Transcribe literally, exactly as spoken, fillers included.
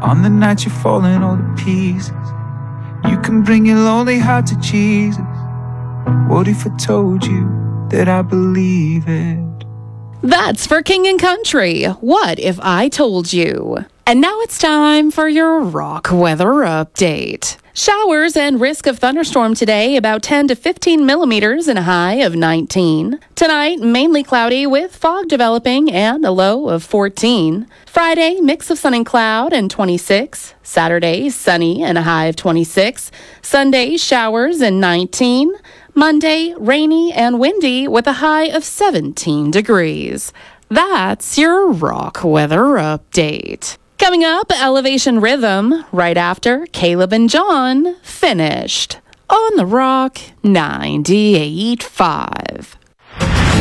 On the night you're falling all to pieces, you can bring your lonely heart to Jesus. What if I told you that I believe it? That's for King and Country. What if I told you? And now it's time for your rock weather update. Showers and risk of thunderstorm today, about ten to fifteen millimeters and a high of nineteen. Tonight, mainly cloudy with fog developing and a low of fourteen. Friday, mix of sun and cloud and twenty-six. Saturday, sunny and a high of twenty-six. Sunday, showers and nineteen. Monday, rainy and windy with a high of seventeen degrees. That's your rock weather update. Coming up, Elevation Rhythm, right after Caleb and John finished on the Rock ninety-eight point five.